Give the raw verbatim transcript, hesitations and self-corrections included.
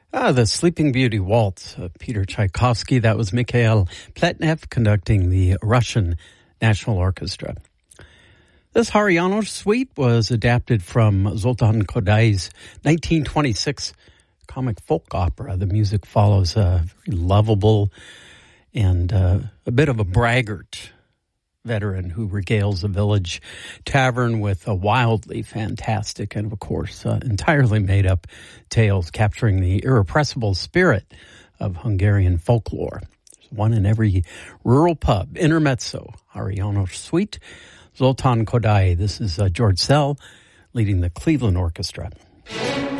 Ah, the Sleeping Beauty Waltz, uh, Peter Tchaikovsky. That was Mikhail Pletnev conducting the Russian National Orchestra. This Hariano suite was adapted from Zoltan Kodai's nineteen twenty-six comic folk opera. The music follows a very lovable and uh, a bit of a braggart veteran who regales a village tavern with a wildly fantastic and, of course, uh, entirely made-up tales capturing the irrepressible spirit of Hungarian folklore. There's one in every rural pub. Intermezzo, Hariano Suite, Zoltan Kodai. This is uh, George Szell leading the Cleveland Orchestra.